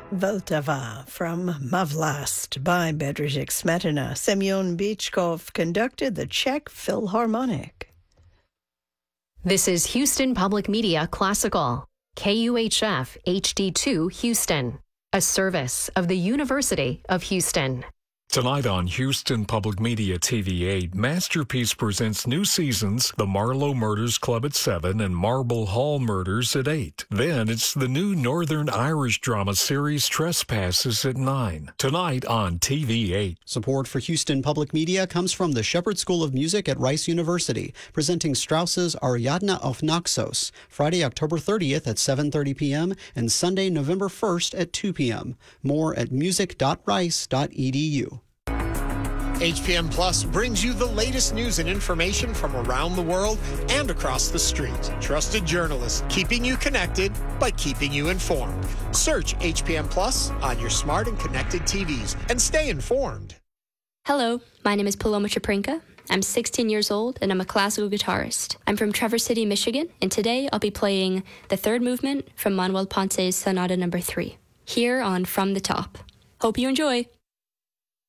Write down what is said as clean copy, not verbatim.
Vltava from Mavlast by Bedřich Smetana. Semyon Bychkov conducted the Czech Philharmonic. This is Houston Public Media Classical, KUHF HD2 Houston, a service of the University of Houston. Tonight on Houston Public Media TV8, Masterpiece presents new seasons, The Marlowe Murders Club at 7 and Marble Hall Murders at 8. Then it's the new Northern Irish drama series Trespasses at 9. Tonight on TV8. Support for Houston Public Media comes from the Shepherd School of Music at Rice University, presenting Strauss's Ariadne auf Naxos, Friday, October 30th at 7:30 p.m. and Sunday, November 1st at 2 p.m. More at music.rice.edu. HPM Plus brings you the latest news and information from around the world and across the street. Trusted journalists keeping you connected by keeping you informed. Search HPM Plus on your smart and connected TVs and stay informed. Hello, my name is Paloma Chaprinka. I'm 16 years old and I'm a classical guitarist. I'm from Traverse City, Michigan, and today I'll be playing the third movement from Manuel Ponce's Sonata No. 3 here on From the Top. Hope you enjoy.